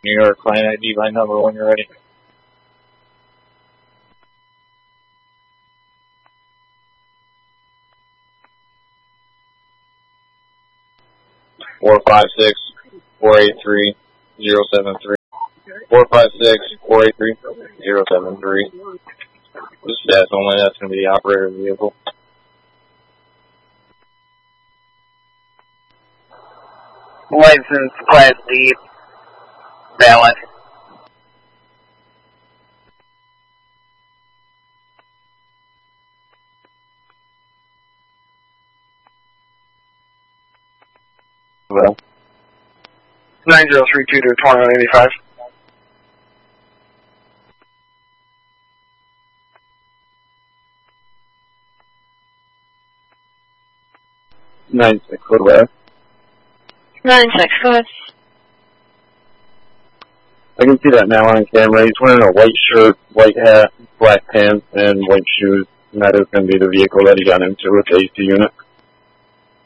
New York, client ID by number when you're ready. Four 456-483-073. 456-483-073. This is staff only. That's going to be the operator of the vehicle. License Class D, valid. Well, 9032 to 2185. $96, what about? 96, go ahead. I can see that now on camera. He's wearing a white shirt, white hat, black pants, and white shoes. And that is going to be the vehicle that he got into with the AC unit.